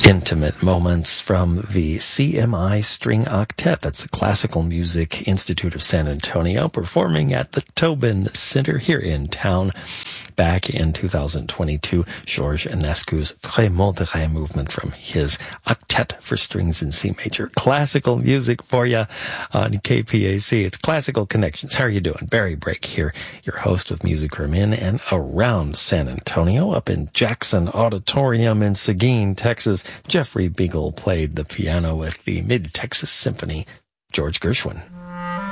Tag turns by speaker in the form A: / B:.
A: Intimate moments from the CMI String Octet. That's the Classical Music Institute of San Antonio, performing at the Tobin Center here in town. Back in 2022, Georges Enescu's Très Modéré movement from his Octet for Strings in C Major. Classical music for you on KPAC. It's Classical Connections. How are you doing? Barry Brake here, your host with music from in and around San Antonio. Up in Jackson Auditorium in Seguin, Texas, Jeffrey Beagle played the piano with the Mid-Texas Symphony, George Gershwin.